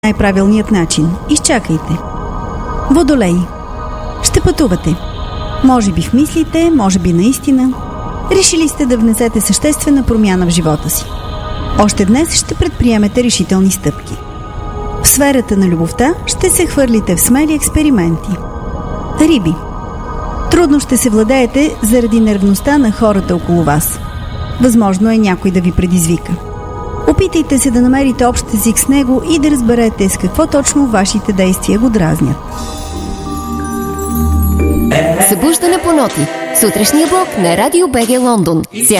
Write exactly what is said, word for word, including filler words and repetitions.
най-правилният начин. Изчакайте. Водолей. Ще пътувате. Може би в мислите, може би наистина. Решили сте да внесете съществена промяна в живота си. Още днес ще предприемете решителни стъпки. В сферата на любовта ще се хвърлите в смели експерименти. Риби. Трудно ще се владеете заради нервността на хората около вас. Възможно е някой да ви предизвика. Опитайте се да намерите общ език с него и да разберете с какво точно вашите действия го дразнят. Събуждане по ноти. Сутрешния блок на Радио БГ Лондон.